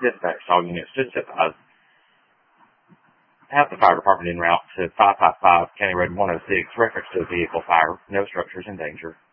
Dispatch all units, just advise. Have the fire department en route to 555 County Road 106, reference to a vehicle fire, no structures in danger.